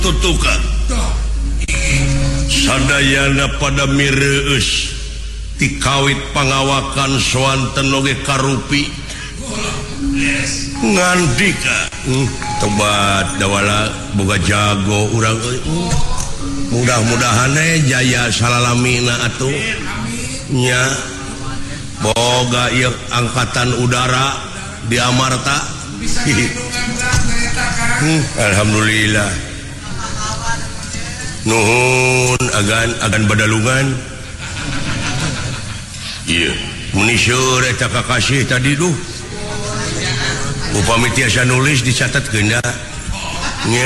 tutukan sadayana pada mireus tikawit pangawakan swanten oge karupi ngandika tobat dawala boga jago urang mudah-mudahan jaya salalamina atuh nya boga ieu angkatan udara di Amarta alhamdulillah nuhun agan badalungan iya muni seueur eta kakasih tadi duh upami tiasa nulis dicatatkeun da nya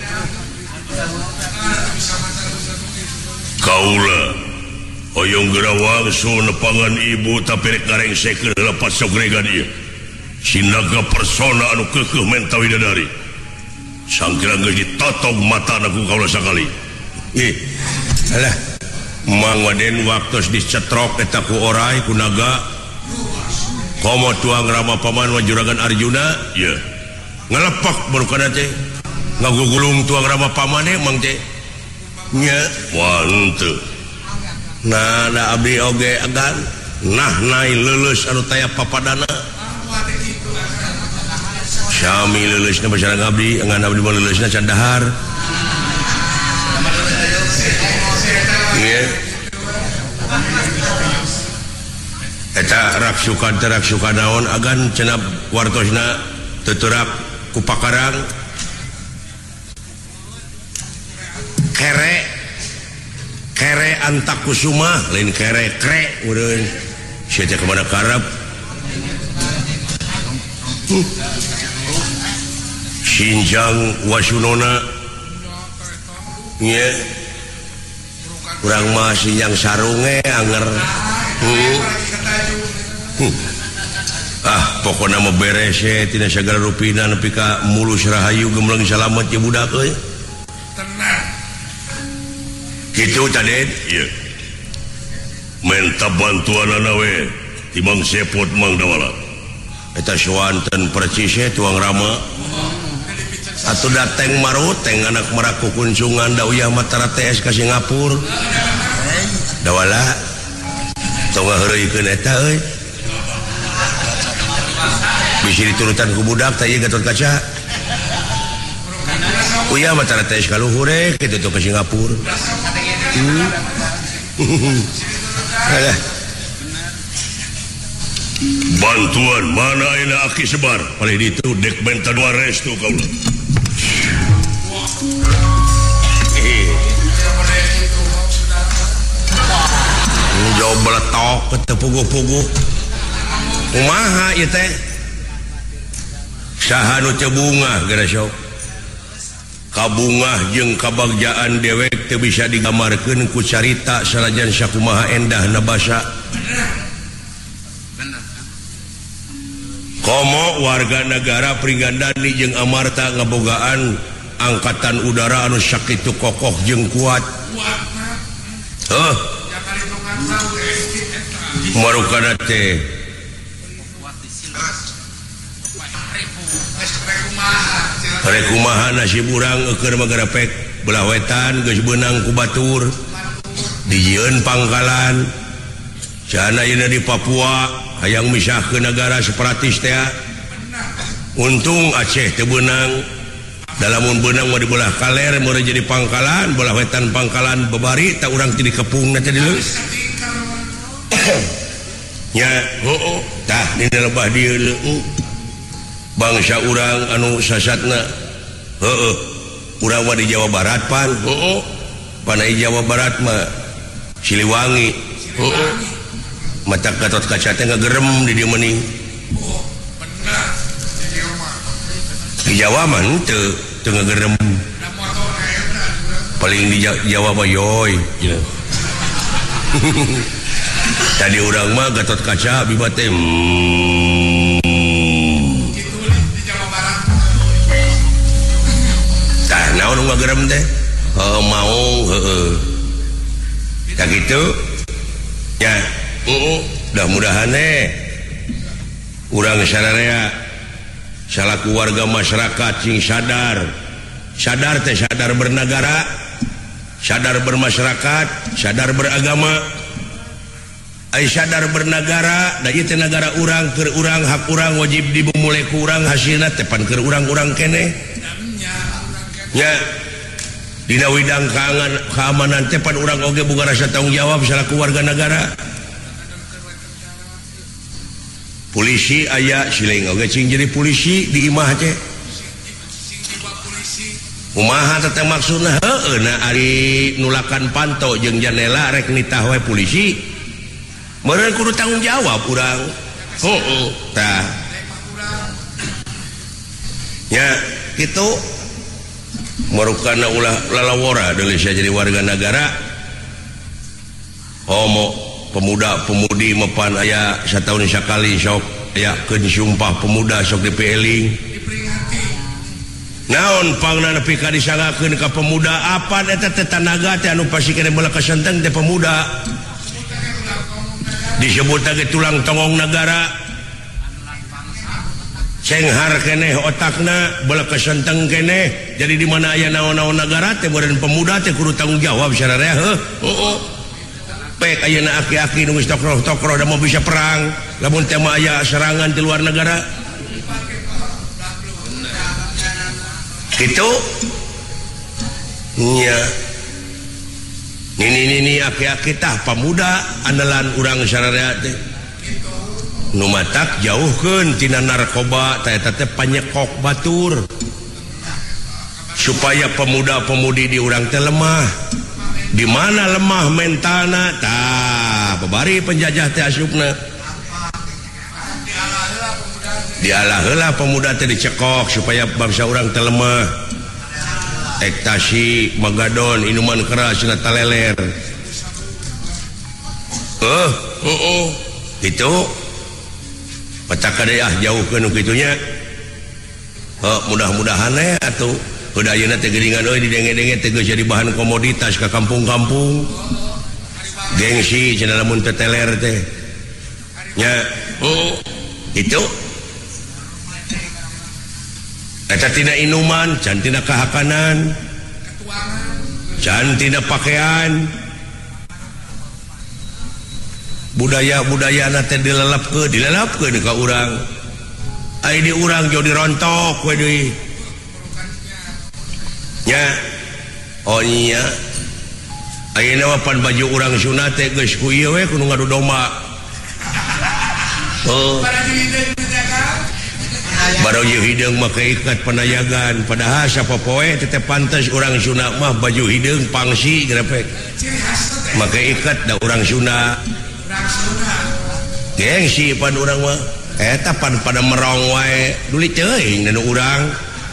kaula oyong gerawang su nepangan ibu tapi rek ngarengsekeun lepas sogregan ieu sinaga persona anu keukeuh mentawi dadari sangkira geus ditotog matana ku kaula sakali alah mangwaden waktos dicetrok eta ku orai ku naga komo tuang Rama Paman wa juragan Arjuna ya ngalepak baru kana teh ngagugulung tuang Rama Paman mang teh nya wanteu nah da abdi oge agan nah nai leuleus anu taya papadana sami leuleusna basareng abdi ngan abdi mah leuleusna can dahar eta raksukan naon agan cenah wartosna tuturak ku pakarang kere antakusuma lain kere urang sia teh kemana karep sinjang wasunona nya urang mah sinjang sarunge anger pokoknya mau beres tina sagala rupina nepi ka mulus rahayu gemlang salamet ya budak euy tenang kitu cadet ieu menta bantuanana we timang sepot mang dawala eta swanten percis tuang Rama atuh dateng maruteng anak maraku kunjungan da uyah matara TS ka Singapura dawala tong ngaheureuikeun eta euy bisi diturutan ku budak teh ieu Gatot Kaca uyah matara TS ka luhur kitu tuh ka Singapura alah bantuan mana ayeuna aki sebar palih ditu dek benta dua restu kaula jauh beletok ke puguh-puguh kumaha ieu teh saha nu teu bungah geura sok kabungah jeung kabagjaan dewek teu bisa digambarkeun ku carita salajan sakumaha endahna basa komo warga negara Pringgandani jeung Amarta ngabogaan angkatan udara anu sakitu kokoh jeung kuat marukana teh rekumaha nasib urang keur magarepek belah wetan geus beunang ku batur dijieun pangkalan jana yeuna di Papua hayang misahkeun negara separatis teh untung Aceh teu beunang dalamun beunang mah di belah kaler meureun jadi pangkalan belah wetan pangkalan babari tak urang ti dikepungna teh dieu nya tah dina lebah dieu bangsa urang anu sasatna urang mah di Jawa Barat pan panai Jawa Barat mah Siliwangi mata Gatot Kaca teh ngagerem di dieu meuning di Jawa mah teu ngagerem paling di Jawa mah yoy tadi urang mah Gatot Kaca abi teh tah naon nu ngagerem teh mau tak gitu ya mudah-mudahan urang sararea salaku warga masyarakat sing sadar sadar bernegara, sadar bermasyarakat, sadar beragama, sadar bernegara, da ieu teh negara urang, keur urang, hak urang wajib dimulai ku urang, hasilna tepan keur urang-urang keneh. Nya dina widang keamanan teh pan urang oge boga rasa tanggung jawab salaku warga negara. Polisi aya siling oge cing jadi polisi di imah teh. Kumaha teh maksudna? Heueuh na ari nulakan panto jeung janela rek nitah we polisi. Meureun kudu tanggung jawab urang. Heueuh tah. Nya kitu marukana ulah lalawora deui jadi warga negara. Homo pemuda-pemudi mepan aya satahun sakali sok aya keun sumpah pemuda sok dipieling. Naon pangna nepi ka disangakeun ka pemuda apa eta teh tanaga teh anu pasti kena bala kasenteng teh pemuda. Disebut ge tulang tongong negara. Cenghar keneh otakna bala kasenteng keneh. Jadi di mana aya naon-naon negara teh beureun pemuda teh kudu tanggung jawab sararea heuh. Pek ayeuna aki-aki nu geus tokroh-tokroh da mau bisa perang lamun teh mah aya serangan di luar negara. Kitu nya ini aki-aki tah pemuda andalan urang sararea teh nu matak jauhkeun tina narkoba tah eta teh panyekok batur supaya pemuda-pemudi di urang teh lemah. Di mana lemah mentalna tah babari penjajah teh asupna dialah heula pemuda teh dicekok supaya bangsa urang teh lemah. Ekstasi, magadon, inuman keras cenah taleler. Itu pacak kadea jauhkeun nu kitu nya. Mudah-mudahan atuh udah ayeuna teh geuningan euy didenge-denge teh geus jadi bahan komoditas ka kampung-kampung. Gengsi cenah lamun teh teler teh. Nya itu eta tina inuman, can tina kahakanan, can tina pakaian. Budaya-budayana teh dilelepkeun ka urang. Ai di urang jauh dirontok we deui. Nya oh iya ayeuna mah pan baju urang sunat teh geus ku ieu we kudu ngadu domba. Baraji hideung mah keikat panayagan padahal sapopoe teh pantes urang sunat mah baju hideung pangsi grepek. Make ikat da urang sunat. Gengsi pan urang mah eta pan pada merong wae duli teuing nu urang.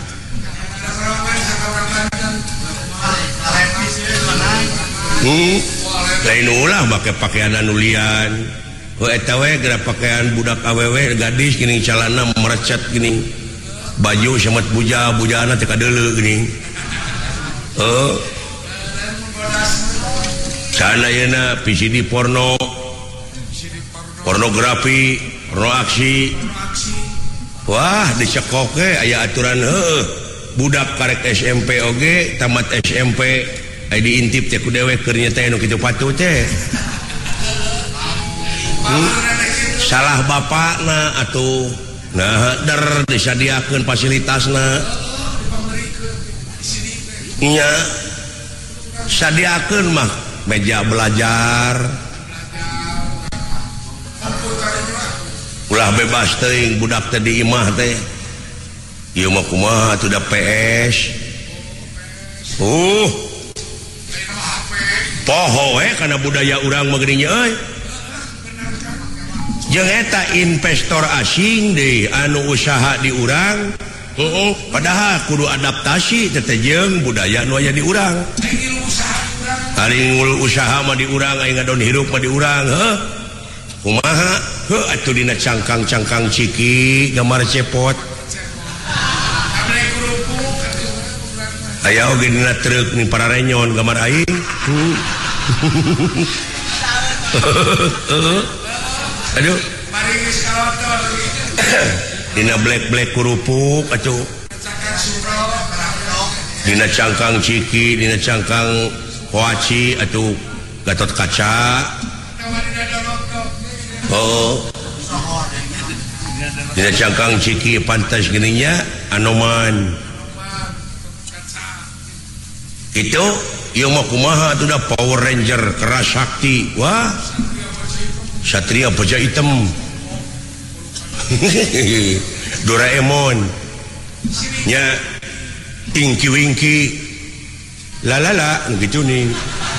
Lain ulah make pakaian anu lian. Eta we geura pakaian budak awewe gadis gini calana merecet gini. Baju samet buja-bujana teh kadeuleu gini. Sana yeuna PCD porno. Pornografi, porno aksi. Wah, dicekok ge aya aturan heueuh. Budak karek SMP oge tamat SMP ai diintip teh ku dewe keur nya teh nu kitu patuh teh. Salah bapakna atuh. Nah, der disadiakeun fasilitasna. Nya sadiakeun mah meja belajar. Ulah bebas teuing budak teh di imah teh. Ieu mah kumaha atuh da PS. Poho we kana budaya urang mah geuning euy. Jeung eta investor asing deui anu usaha di urang. Padahal kudu adaptasi teh jeung budaya nu aya di urang. Ari ngul usaha mah di urang, aya ngadon hirup mah di urang, kumaha? Atuh dina cangkang-cangkang ciki gambar cepot. Aya oge dina truk nih para renyon gambar aing. Aduh. Dina black kurupuk atuh. dina cangkang ciki dina cangkang kuaci atau Gatot Kaca dina cangkang ciki pantas gininya Anoman itu yang mau kumaha itu dah Power Ranger keras sakti wah Satria Baja Hitam Doraemon nya Tinky Winky lalala gitu nih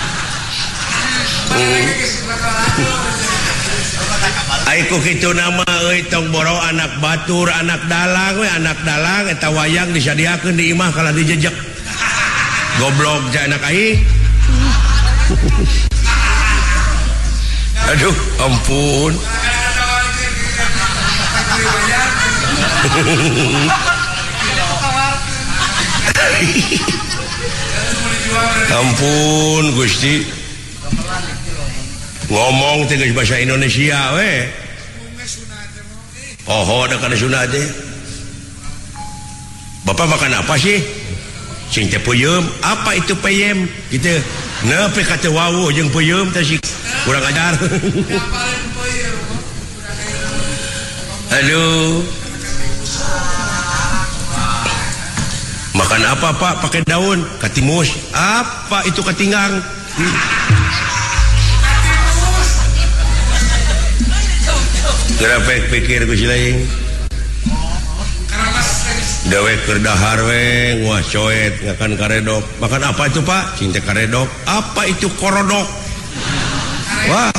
Aiku kitu nama euy tong boro anak batur anak dalang eta wayang disadiakeun di imah kala dijejek goblok ja anak aing aduh ampun ampun Gusti ngomong teh bahasa Indonesia we da kana sunat teh Bapak makan apa sih sing teh peuyeum apa itu peyem gitu nepi ka teu wawu jeung peuyeum teh sih kurang ajar aduh makan apa Pak pakai daun katimus apa itu katinggang kenapa pikir ku silaing dewek keur dahar we wah coet ngakan karedok makan apa itu Pak cinta karedok apa itu korodok wah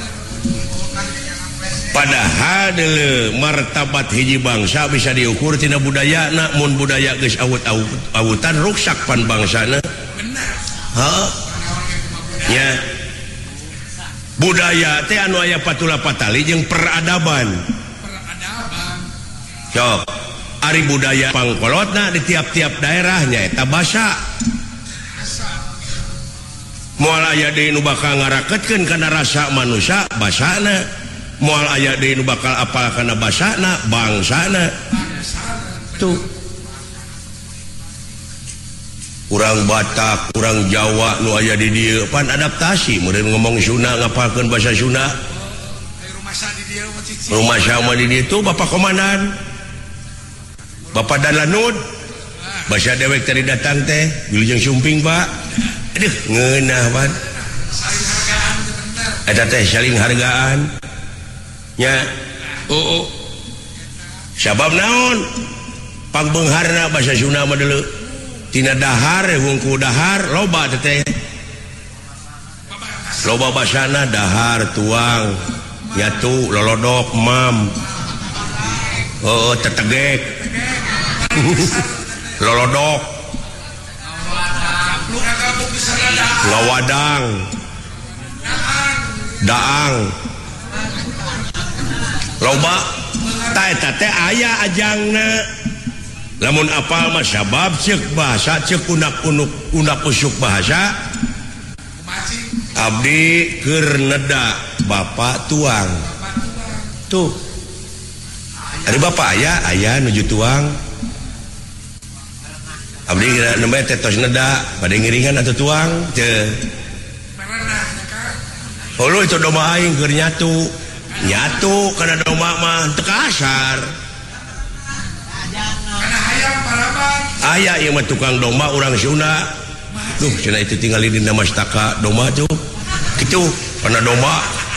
padahal deuleu martabat hiji bangsa bisa diukur tina budayana mun budaya geus awut-awutan ruksak pan bangsana bener nya budaya teh anu aya patula patali jeung peradaban sok ari budaya pangkolotna di tiap-tiap daerahnya eta basa moal aya deui nu bakal ngarakeutkeun kana rasa manusia basana moal aya deui nu bakal apal kana basana bangsana tuh kurang Batak kurang Jawa nu aya di dieu pan adaptasi meureun ngomong Sunda ngapalkeun bahasa Sunda rumah sama di dieu tuh Bapak Komandan Bapak Dalanud bahasa dewek tadi datang teh wilujeng sumping Pak aduh ngeunah pan eta teh saling hargaan nya sabab naon pangbeungharna bahasa Sunda mah deuleu tina dahar wungku dahar loba teh loba basana dahar tuang nyatu lolodok mam tetegek lolodok ngawadang daang loba ta teh aya ajangna lamun apal mah sabab ceuk bahasa ceuk unak usuk bahasa abdi keur neda Bapak tuang tuh ari Bapak aya nuju tuang abdi nembe tetos neda bade ngiringan atau tuang teu hulu itu domba aing keur nyatu kana domba mah teu kasar aya ieu mah tukang domba urang Sunda tuh cenah itu tinggal di mastaka domba tuh kitu kana domba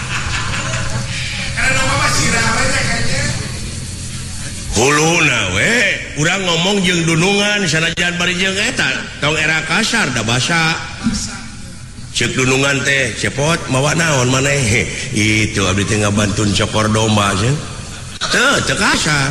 huluna we urang ngomong jeung dunungan sanajan bari jeung eta tong era kasar da basa ceuk dunungan teh cepot mawa naon maneh itu abdi teh ngabantun cokor domba cenah teu kasar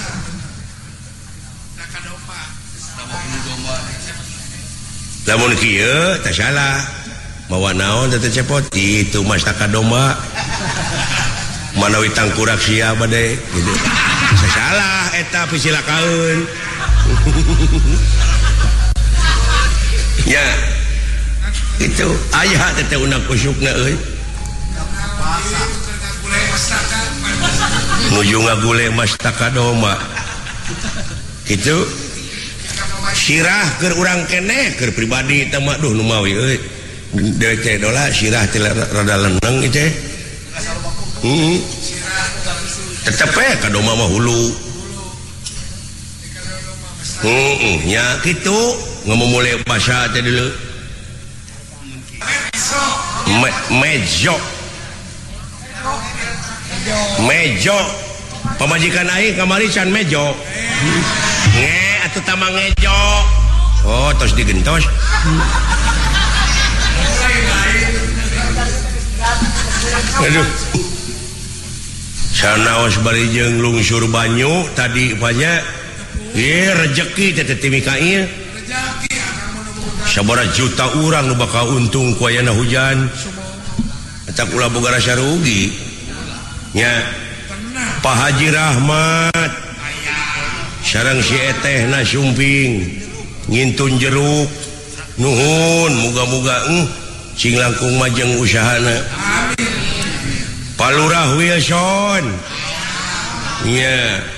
lamun kieu teh salah mawa naon teh cepot itu mastaka domba manawi tangkurak sia bade gitu salah eta pisilakaeun ya itu aya teh unak usukna euy nuju ngagule mastaka domba kitu sirah ke urang kene ke pribadi tamak duh numawi dewek teh dola sirah teh rada leneng itu tetep ka doma mah hulu nya kitu ngomong bahasa teh dulu mejo pamajikan aing kamari can mejo atuh tamang ngejo tos digentos aduh sanaos bari jeung lungsur banyu tadi banyak rezeki teh timika ieu sabaraha juta urang nu bakal untung ku ayana hujan eta ulah boga rasa rugi nya Pak Haji Rahmat sareng si eteh na sumping ngintun jeruk nuhun muga-muga cing langkung majeng usahana Pak Lurah Wilson nya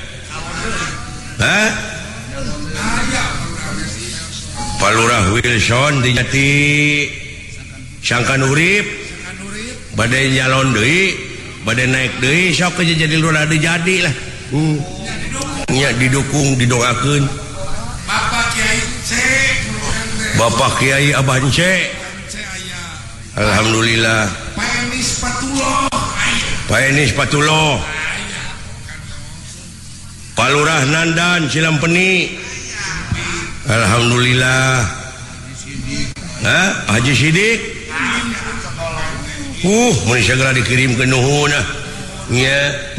Pak Lurah Wilson di Jati sangkan urip badai nyalon deui badai naik deui sok aja jadi lurah jadi lah nya didukung didoakeun Bapak Kiai Abah Ence alhamdulillah Pak Enis Patuloh Pak Lurah Nandan Cilampeni alhamdulillah Haji Sidik mun segera dikirim ke nuhun nya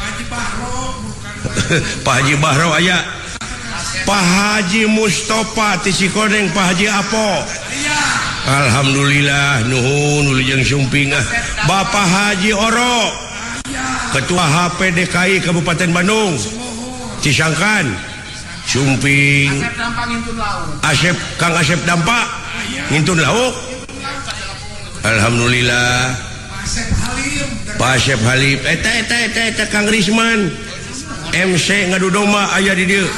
Pak Haji Bahro aya Pak Haji Mustafa ti Cikoneng Pak Haji Apo alhamdulillah nuhun ulujeng sumping Bapak Haji Oro Ketua HPDKI Kabupaten Bandung Cisangkan sumping Kang Asep Dampak ngintun lauk alhamdulillah Pak Asep Halim eta Kang Risman MC ngadu domba aya di dieu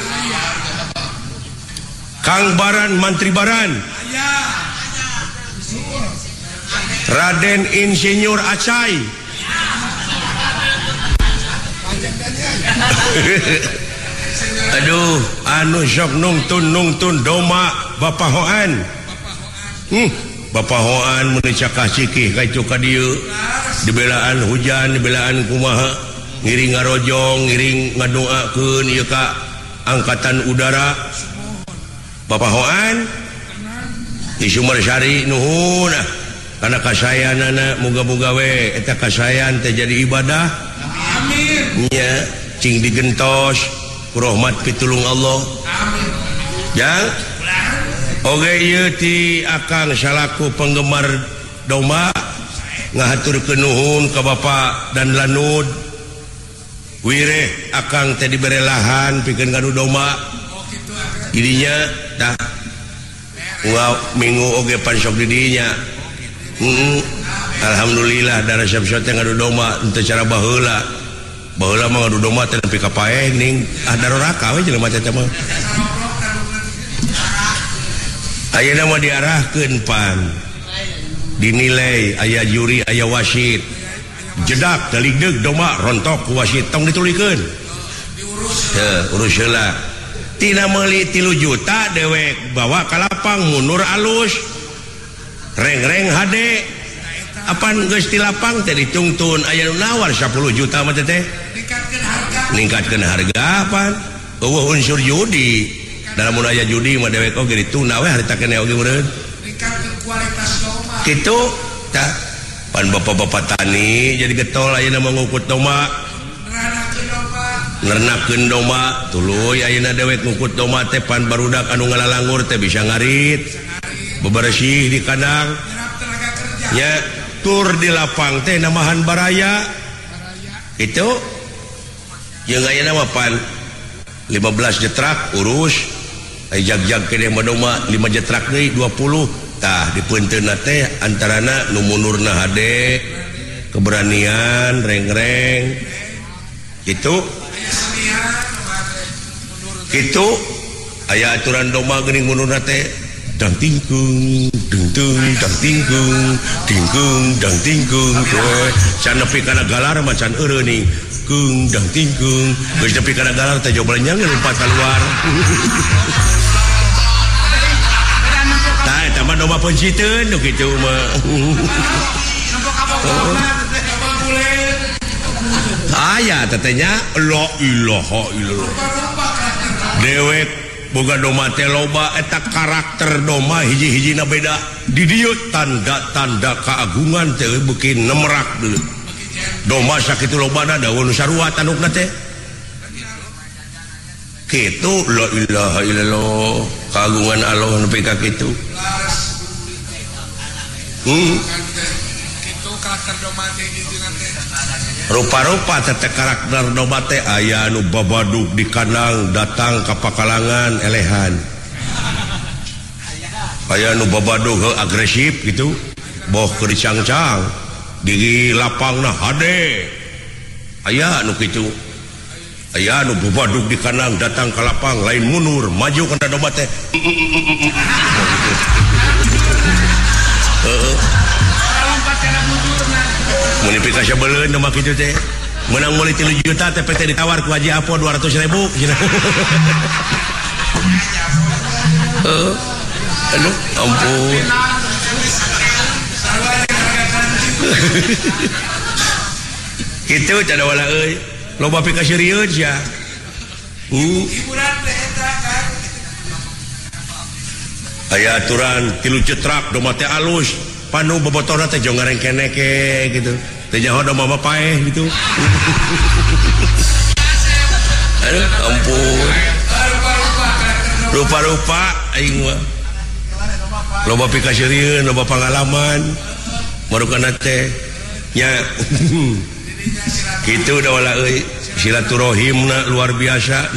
Kang Baran Mantri Baran Raden Insinyur Acai aduh anu sok nungtun doma Bapak Hoan Bapak Hoan menicakah cikih ka itu ka dieu dibelaan hujan dibelaan kumaha ngiring ngarojong ngiring ngadoakeun ieu ka angkatan udara Bapak Hoan di Sumersari nuhun kana kasayanana muga-muga we eta kasayan teh jadi ibadah amin nya cing digentos ku rahmat pitulung Allah amin jang oge ieu ti akang salaku penggemar domba ngahaturkeun nuhun ka Bapak dan Lanud wireh akang teh dibere lahan pikeun ngadu domba idinya dah minggu oge pansok di dinya alhamdulillah da resep-resep teh ngadu domba teu cara baheula mah ngadu domba teh nepi ka paeh ning daroraka we jelema teh mah ayeuna mah diarahkeun pan dinilai aya juri aya wasit jedak daligdeug domba rontok ku wasit tong ditulikeun urus heula tina meuli 3 juta dewek bawa ka lapang mundur alus reng-reng HD apan geus ti lapang teh ditungtun aya nu nawar 10 juta mah teh ningkatkeun harga apan eueuh unsur judi dalam mun aya judi mah dewek oge dituna we harita keneh oge meureun ningkatkeun kualitas domba kitu tah pan bapak-bapak tani jadi getol ayeuna mah ngukut domba ngernakeun domba tuluy ayeuna dewek ngukut domba teh pan barudak anu ngalalangur teh bisa ngarit bebersih di kandang nya tur di lapang teh namahan baraya itu jeung ayeuna mah pan 15 jetrak urus ai jag-jag keneh mah domba 5 jetrak deui 20 tah dipeunteunna teh antarana nu munurna hade keberanian reng-reng gitu aya aturan doma geuning munurna teh dang tingkung dang tingkung dang tingkung can nepi kana galar macan eureung kung dang tingkung geus nepi kana galar teh jobal nyang lompat keluar tah eta mah doma penciteun nu kitu mah aya tetenya la ilaha illallah dewek boga doma teh loba eta karakter doma hiji-hijina beda di dieu tanda-tanda keagungan teh beuki nemrak deui doma sakitu lobana daun sarua tandukna teh kitu la ilaha illallah keagungan Allah nepi ka kitu kitu karakter doma teh hijina teh rupa-rupa teteh karakter doma teh aya anu babadug di kandang datang ka pakalangan elehan aya anu babadug agresif gitu boh keur dicangcang di lapangna hade aya anu kitu aya anu babadug di kandang datang ka lapang lain mundur maju kana doma teh mun pika sabeuleun mah kitu teh menang meuli 3 juta teh PT ditawar ku Haji Apo 200.000 aduh ampun kitu cada wala euy loba pika sirieun sia hiburan teh eta kan aya aturan 3 cetrak doma teh alus panu bobotorna teh jong ngareng keneke gitu teh nyaho doma mah paeh gitu aduh ampun rupa-rupa aing mah loba pikasirieun loba pangalaman marukana teh nya kitu da wala euy silaturahimna luar biasa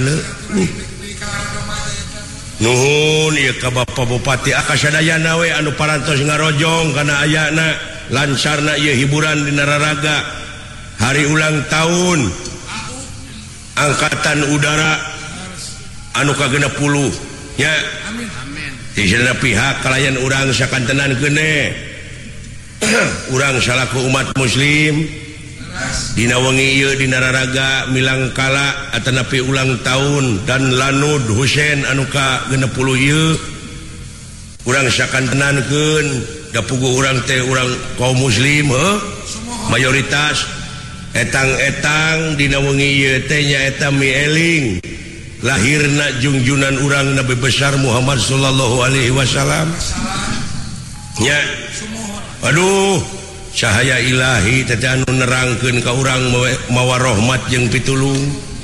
nuhun ieu ka Bapak Bupati akasadayana we anu parantos ngarojong kana ayana lancarna ieu hiburan di Nararaga hari ulang tahun Angkatan Udara anu ka-60 nya amin di sana pihak kalayan urang sakantenan keune urang salaku umat muslim dina wengi ieu di Nararaga milangkala atanapi ulang tahun dan lanud Husein anu ka-60 ieu urang sakantenankeun da puguh urang teh urang kaum muslim mayoritas etang-etang dina wengi ieu teh nyaeta mieling lahirna junjunan urang Nabi besar Muhammad sallallahu alaihi wasallam nya aduh cahaya ilahi teh anu nerangkeun ka urang mawa rahmat jeung pitulung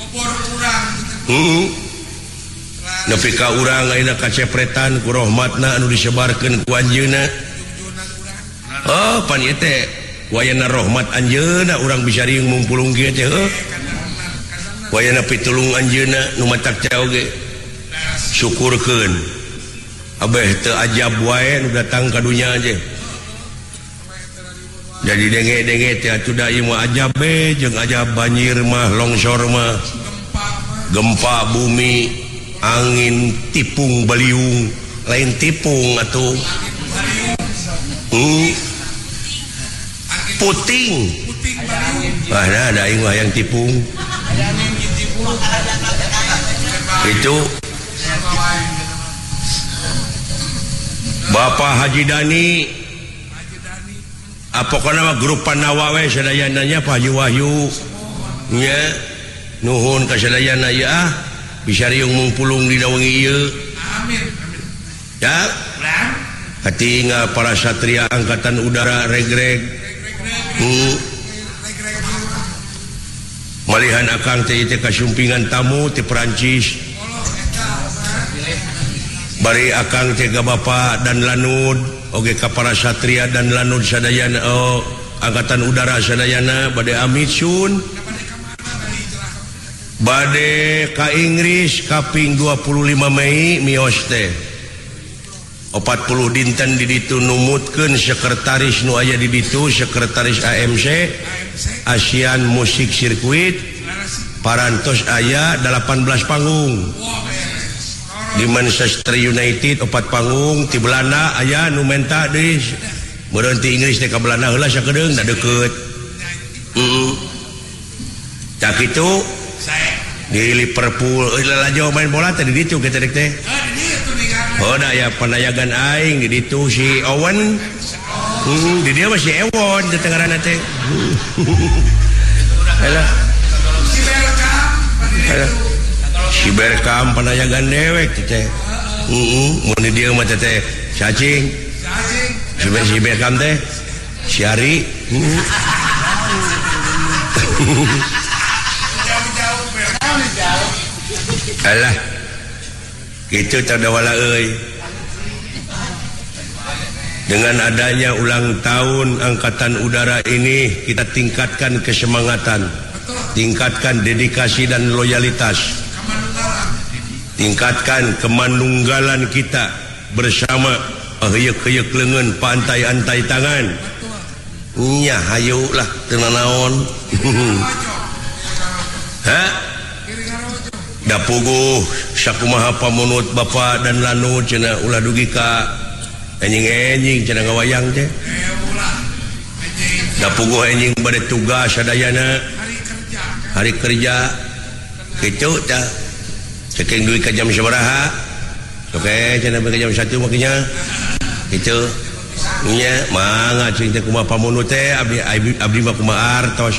nepi ka urang ayeuna kacepretan ku rahmatna anu disebarkeun ku anjeunna pan ieu teh wayana rahmat anjeunna urang bisa riung mumpulung kieu teh wayana pitulung anjeunna nu matak teh oge syukurkeun abeh teu ajab wae nu datang ka dunya aja jadi denge-denge teh atuh da ieu mah ajab be jeung ajab banjir mah longsor mah gempa bumi angin tipung baliung lain tipung atuh puting nah ada aing mah yang tipung itu Bapak Haji Dani pokoknya mah grup Panawa we sadayana nya Pak Haji Wahyu nya nuhun ka sadayana ya bisa riung mumpulung dina wengi ieu amin ya hati ingat para satria Angkatan Udara regreg malihan akang teh teh kasumpingan tamu ti Perancis bari akang teh ka Bapak dan Lanud oge ka para satria dan Lanud sadayana Angkatan Udara sadayana bade amit sun bade ka Inggris kaping 25 Mei mios teh 40 dinten di ditu numutkeun sekretaris nu aya di ditu sekretaris AMC Asian Music Circuit parantos aya 18 panggung di Manchester United 4 panggung ti Belanda aya nu menta deui meureun ti Inggris teh ka Belanda heula sakedeung da deukeut tak kitu di Liverpool lalajo main bola teh di ditu kita dek teh da ya panayagan aing di ditu si Owen di dia masih Ewon di tengarana teh alah si Berkam panayagan dewek teh mun dia mah teh cacing si Berkam teh si Ari alah gitu tadawala euy. Dengan adanya ulang tahun Angkatan Udara ini kita tingkatkan kesemangatan, tingkatkan dedikasi dan loyalitas, tingkatkan kemanunggalan kita bersama heuyeuh-heuyeuh leungeun pantai-antai tangan nya hayu lah teu naon ha da puguh sakumaha pamunut bapa dan lanu cenah ulah dugi ka enjing-enjing cenah ngawayang teh da puguh enjing bade tugas sadayana hari kerja kitu tah saking duit ka jam sabaraha oke cenah ka jam 1 makanya kitu nya mangga cing teh kumaha pamunut teh abdi mah kumaha artos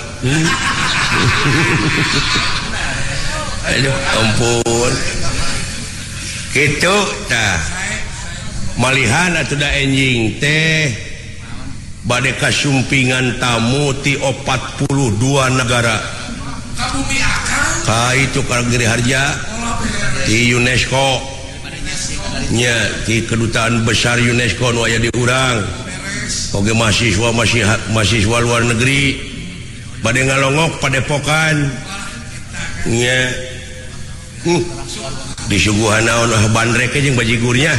aduh ampun kitu tah malihan atuh da enjing teh bade kasumpingan tamu ti 42 negara ka itu ka Giri Harja di UNESCO nya di kedutaan besar UNESCO nu aya di urang oge mahasiswa luar negeri bade ngalongok padepokan nya disuguhan naon bandrek jeung bajigurnya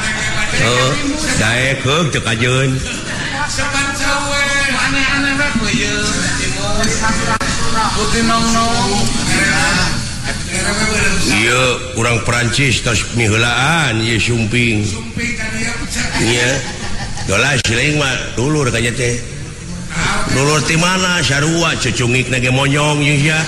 daek keuk teu kajeun iya urang Perancis tos miheulaan ieu sumping nya dolas lain mah dulur kanya teh dulur ti mana sarua cucungikna ge monyong ieu sia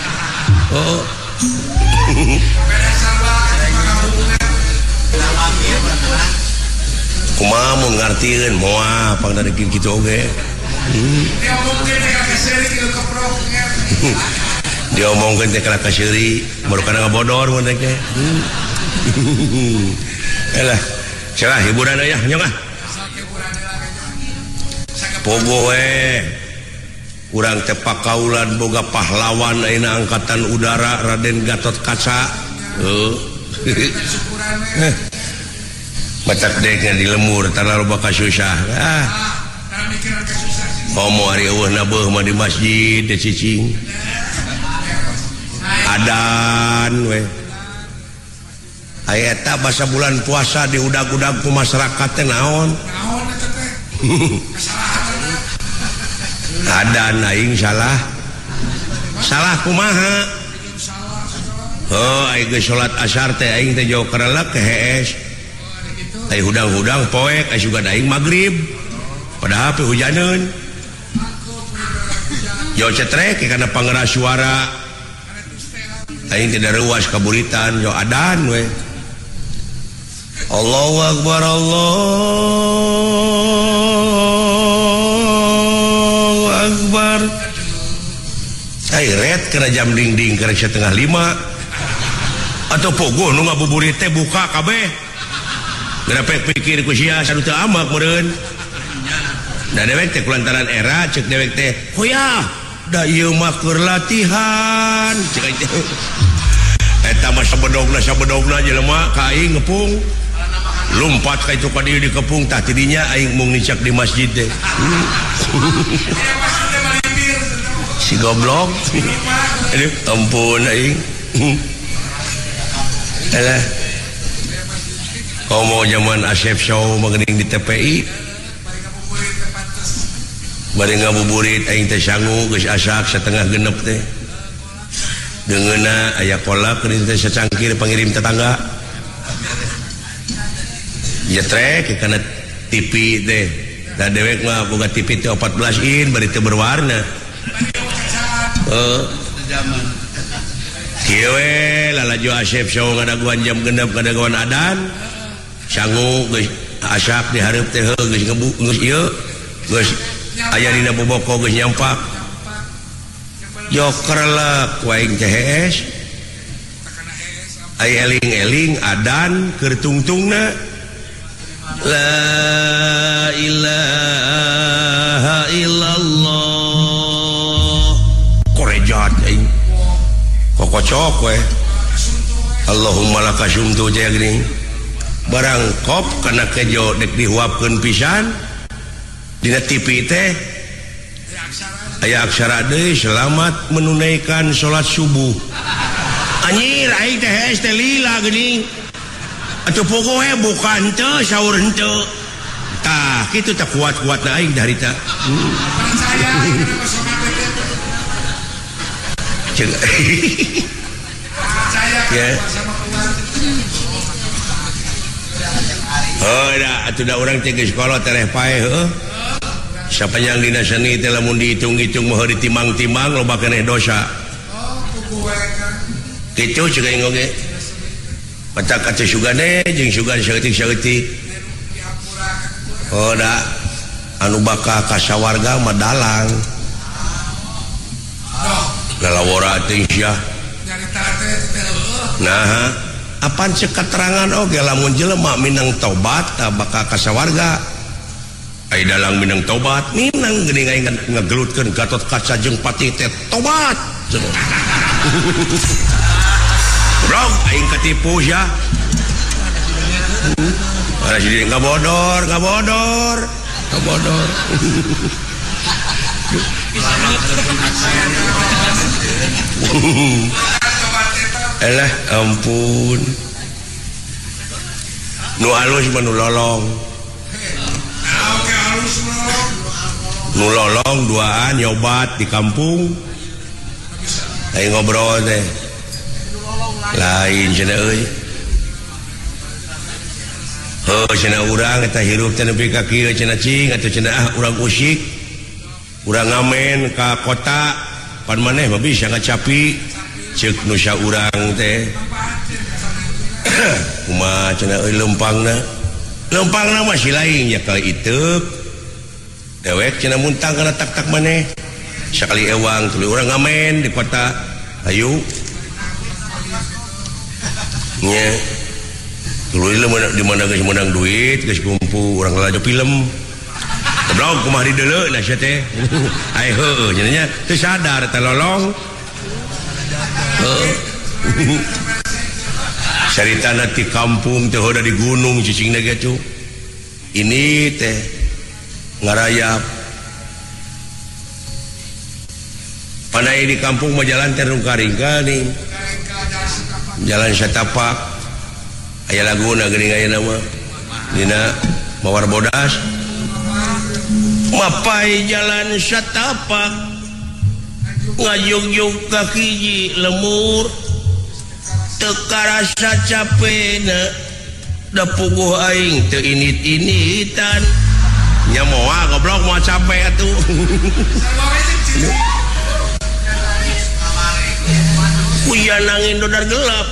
kumaha mun ngartieun moal pangda kitu oge dia omongkeun teh kana kaseuri baru kana ngabodor mun teh elah cenah hiburan aya nyong ah pogo we urang teh pakaulan boga pahlawan ayeuna Angkatan Udara Raden Gatot Kaca batak deknya di lemur tara loba kasusah komo ari eueuhna beuh mah di masjid teh cicing adan we aya eta basa bulan puasa diudag-udag ku masyarakat teh naon adan aing salah kumaha aing geus salat asar teh aing teh jauh karelek ke hees aing hudang-hudang poek aing juga aing magrib padahal pe hujaneun jauh cetrek kana pangeras suara aing tidak ruas kaburitan jauh adan we Allahu Akbar Allahu Akbar ai ret kana jam ding-ding kana 4:30 atau pogo nu ngabuburit teh buka kabeh grapek pikir ku sia sanu teu amak meureun da dewek teh kulantaran era ceuk dewek teh hoyah da ieu mah keur latihan ceuk eta mah sabedogna jelema ka aing ngepung lumpat ka itu ka dieu di kepung tah tidinya aing mung nicak di masjid teh si goblok aduh ampun aing alah komo zaman Asep Show mengening di TPI bari ngabuburit aing teh sangu geus asak 5:30 teh deungeuna aya kolak geuning teh sacangkir pangirim tetangga jetrek karena TV teh da dewek mah boga TV teh 14 in bari teu berwarna zaman kieu we lalaju Asep saung ngadaguan jam genep ngadaguan adan sangu geus asak di hareup teh geus geus ieu geus aya dina boboko geus nyampak joker lah kuaing teh hees ai eling-eling adan keur tungtungna la ilaha illallah korejat aing kokocok we Allahumma lakasumtu teh geuning barang kop kana kejo dek dihuapkeun pisan dina TV teh aya aksara deui selamat menunaikan salat subuh anjir aing teh hees teh lila geuning atuh pokoe bukan teu saur henteu tah kitu teh kuat-kuatna aing da harita ya oh da atuh da urang teh geus kolot tereh pae heuh sapanjang dina seni teh lamun dihitung-hitung mah ditimbang-timbang loba keneh dosa kitu ceuk aing oge patak atuh sugane jeung sugan saeutik-saeutik oh da anu bakal kasawarga mah dalang lalawara teh sia nah apaan cek keterangan oge lamun jelema minang tobat tah bakal kasawarga ai dalang minang tobat minang geuning aing ngagelutkeun Gatot Kaca jeung Pati teh tobat bro aing katipu sia ada jadi ngabodor elah ampun nu alus mah nu lolong nu lolong duaan nyobat di kampung aing ngobrol teh lain cenah euy heuh cenah urang eta hirup teh nepi ka kieu cenah cing atuh cenah urang usik urang ngamen ka kota pan maneh mah bisa ngacapi ceuk nu saurang teh kumaha cenah euy lempangna masih lain ya kali iteup dewek cenah muntang kana tak-tak maneh sakali ewang tuluy urang ngamen di kota ayu nya tuluy di mana geus menang duit geus kumpul urang ngalajo film goblok kumaha di deuleu na sia teh ai heueuh cenah nya teu sadar teh lolong caritana ti kampung teh hoda di gunung cicingna gitu ini teh ngarayap panai di kampung mah jalan teh nu karingkal nih jalan satapak aya laguna geuning ayeuna mah dina Mawar Bodas mapai jalan satapak ngajog-jog ka hiji lemur teu karasa capena da puguh aing teu init-initan nya moal goblok moal capek atuh hujan angin dodar gelap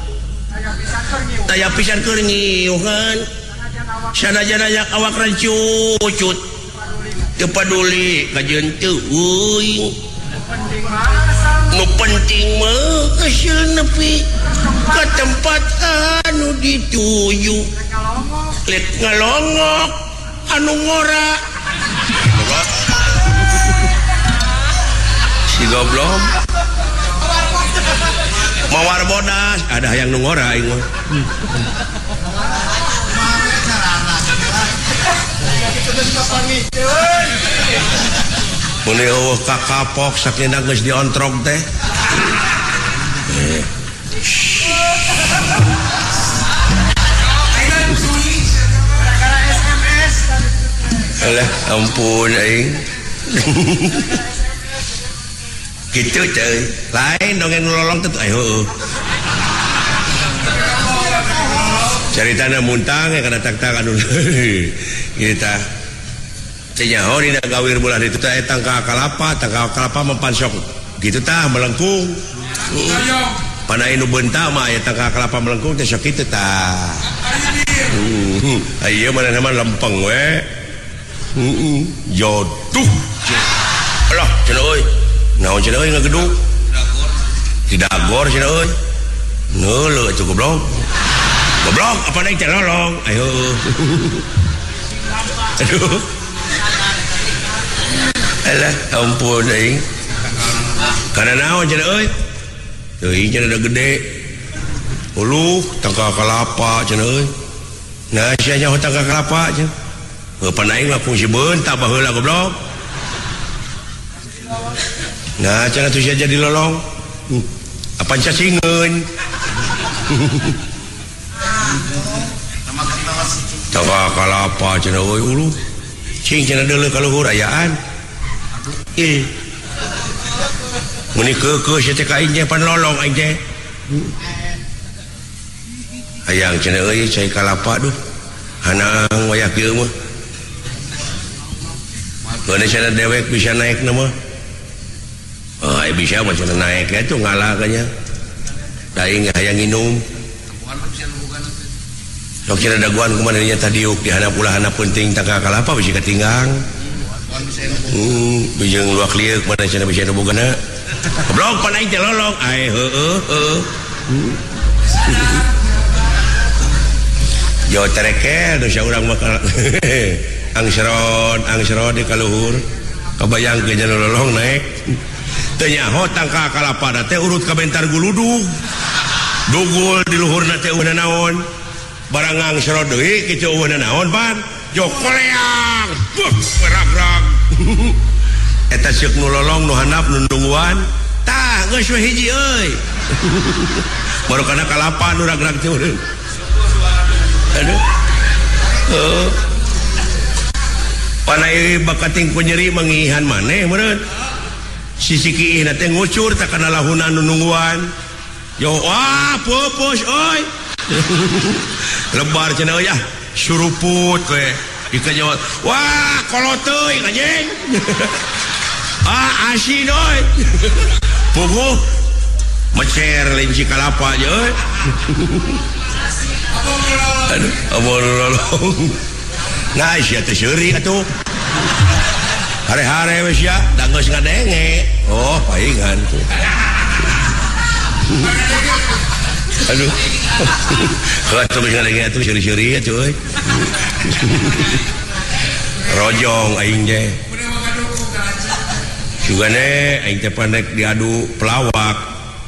taya pisan keur ngiuhan sanajan aya awak rancucut teu paduli kajeun teu euy nu penting mah hasil nepi ke tempat anu dituju lek ngalongok anu ngora si goblok Mawar Bodas ada yang nu ngora aing mah muni eueuh kakapok sakinda geus diontrog teh alah ampun aing kitu teh lain dongeng lolong teh heueuh Caritana muntang ya kada tak-tak anu kita cenyaho dina gawir bulan itu teh tangka kalapa mempan sok gitu tah melengkung pada inu bentak mah aya tangka kalapa melengkung teh sok kitu tah ieu mana lempeng we jodoh alah cenah euy naon cenah euy ngagedug tidak gor cenah euy neuleuh atuh goblok apa naik telolong ayo aduh alah ampun aing kana naon cenah euy teuing cenah da gede uluh tangka kalapa cenah euy nah sia nya tangka kalapa cenah pan aing mah fungsi beunta baheula goblok nah cenah tuh sia jadi lolong apa cacingeun tangka kalapa cenah euy uluh cing cenah deuleu ka luhur ayaan meni keukeuh sia teh ka aing pan lolong aing teh hayang cenah euy cai kalapa duh hanang wayah kieu mah beuneu cenah dewek bisa naik na mah bisa mah cenah naik ya tuh ngalah kanya da aing hayang nginum sok cenah daguan kumaha nya tadiuk di handap ulah handap penting tangka kalapa bisi katinggang bijeng luak lieu kumaha cenah bisi anu bogana goblok pan aing teh lolong ai heueuh yo terekel dosa urang mah angsron di kaluhur kabayang ke jalur lolong naik teu nyaho tangka kalapa teh urut ka bentar guludug dugul di luhurna teh eueuhna naon barang angsron deui kitu eueuhna naon pan jok koleang beragrag eta ceuk nu lolong nu handap nu nungguan tah geus we hiji euy baru kana kalapa nu ragrag teh urang aduh panai bakating penyeri mangihan maneh meureun sisi kieu teh ngucur tak kana lahunan nu nungguan yo wah pupus euy lebar cenah euy suruput we dikajawab wah kolot teuing anjing asin euy puguh mecer lenci kalapa aja euy aduh abon lolong nah sia teh seuri atuh hare-hare we sia da geus ngadenge oh paingan tuh aduh atuh geus ngadenge atuh seuri-seuri atuh euy rojong aing teh sugane aing teh pandek diadu pelawak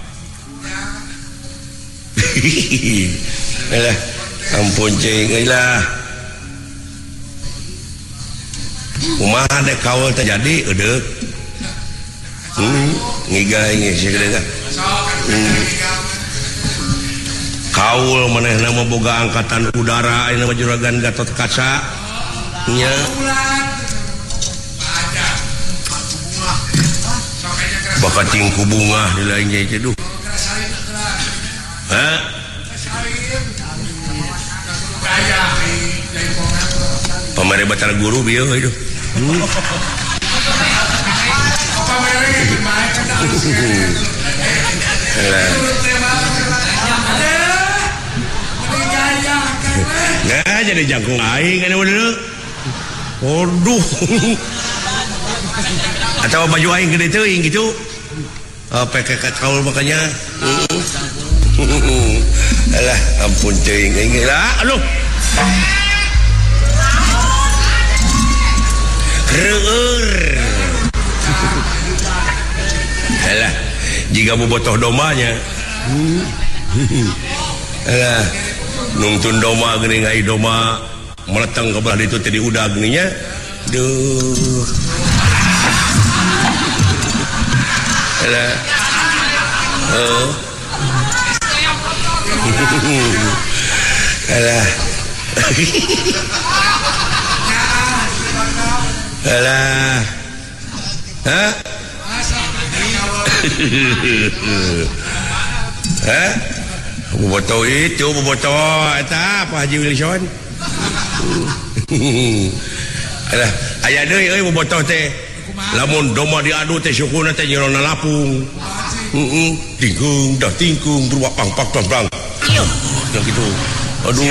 alah ampun cing euy kumaha dek kaul terjadi eudeuh ngiga ini sia gede kaul manehna mah boga angkatan udara ayeuna mah juragan Gatot Kaca nya bakating ku bunga di lain teh duh pamere batar guru bieu itu nah jadi jangkung aing kan udah waduh atau baju aing gede teuing gitu peke kaul makanya alah ampun teuing aing lah aduh reur alah jika bobotoh domanya alah nungtun doma geuning ai doma meleteng ke belah ditu teh di udag nya duh alah alah alah hah bobotoh itu bobotoh eta Pak Haji Wilson. Alah aya deui euy bobotoh teh. Lamun doma diadu teh sukuna teh nyerona lapung. Tingkung dah tingkung beruak pang yang gitu. Aduh.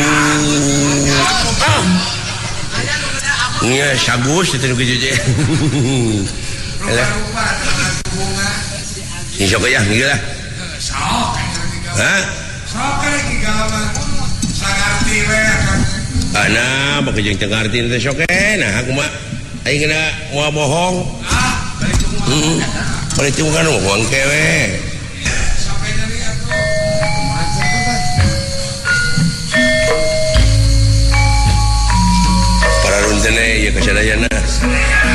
Nya sagus itu nu kitu teh. Alah. Insya Allah ya, ngilah. Sok. Hah? Sok lagi gawan. Sangarti we kan. Ana baka jeung teu ngarti teh sok nah aku mah aing kena moal bohong. Balik tunggu. Balik tunggu kan bohong kewe. Sampai dari atuh. Para runtene ieu kasadayana.